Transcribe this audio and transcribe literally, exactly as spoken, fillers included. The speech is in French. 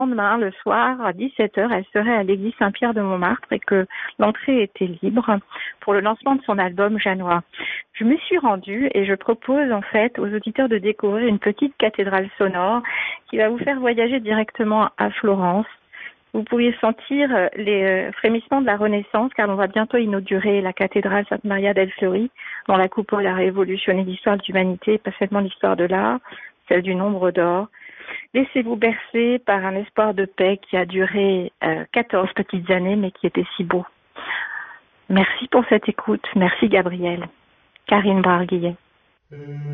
lendemain, le soir, à dix-sept heures, elle serait à l'église Saint-Pierre de Montmartre et que l'entrée était libre pour le lancement de son album Janois. Je me suis rendue et je propose en fait aux auditeurs de découvrir une petite cathédrale sonore qui va vous faire voyager directement à Florence. Vous pourriez sentir les frémissements de la Renaissance car on va bientôt inaugurer la cathédrale Sainte-Maria del Fiori dont la coupole a révolutionné l'histoire de l'humanité, pas seulement l'histoire de l'art, celle du nombre d'or. Laissez-vous bercer par un espoir de paix qui a duré euh, quatorze petites années, mais qui était si beau. Merci pour cette écoute. Merci Gabriel. Karine Braguillet.